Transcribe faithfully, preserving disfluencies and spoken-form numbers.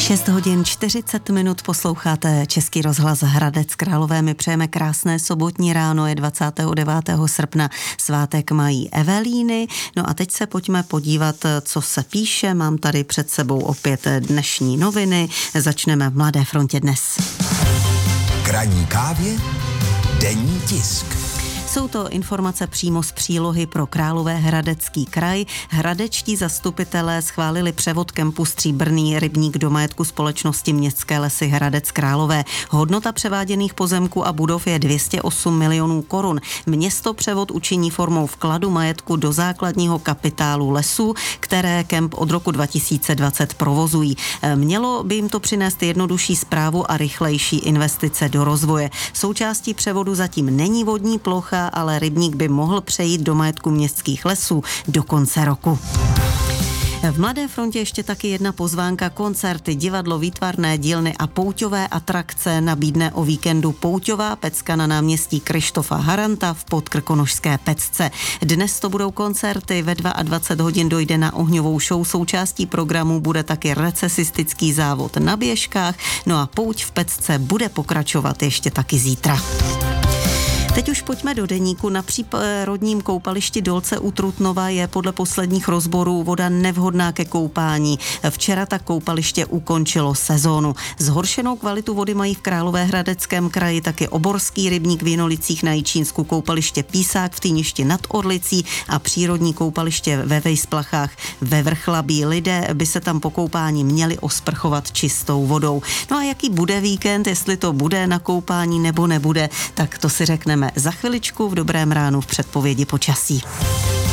šest hodin čtyřicet minut posloucháte Český rozhlas Hradec Králové. My přejeme krásné sobotní ráno, je dvacátého devátého srpna, svátek mají Evelíny. No a teď se pojďme podívat, co se píše. Mám tady před sebou opět dnešní noviny. Začneme v Mladé frontě dnes. K ranní kávě denní tisk. Jsou to informace přímo z přílohy pro Královéhradecký kraj. Hradečtí zastupitelé schválili převod kempu Stříbrný rybník do majetku společnosti Městské lesy Hradec Králové. Hodnota převáděných pozemků a budov je dvě stě osm milionů korun. Město převod učiní formou vkladu majetku do základního kapitálu lesů, které kemp od roku dva tisíce dvacet provozují. Mělo by jim to přinést jednodušší správu a rychlejší investice do rozvoje. Součástí převodu zatím není vodní plocha, ale rybník by mohl přejít do majetku Městských lesů do konce roku. V Mladé frontě ještě taky jedna pozvánka: koncerty, divadlo, výtvarné dílny a pouťové atrakce nabídne o víkendu pouťová pecka na náměstí Krištofa Haranta v Podkrkonošské pecce. Dnes to budou koncerty, ve dvacet dva hodin dojde na ohňovou show, součástí programu bude taky recesistický závod na běžkách, no a pouť v pecce bude pokračovat ještě taky zítra. Teď už pojďme do deníku. Na přírodním koupališti Dolce u Trutnova je podle posledních rozborů voda nevhodná ke koupání. Včera tak koupaliště ukončilo sezónu. Zhoršenou kvalitu vody mají v Královéhradeckém kraji taky Oborský rybník v Jinolicích na Jičínsku, koupaliště Písák v Týništi nad Orlicí a přírodní koupaliště ve Vejsplachách ve Vrchlabí. Lidé by se tam po koupání měli osprchovat čistou vodou. No a jaký bude víkend, jestli to bude na koupání nebo nebude, tak to si řekneme za chviličku v Dobrém ránu v předpovědi počasí.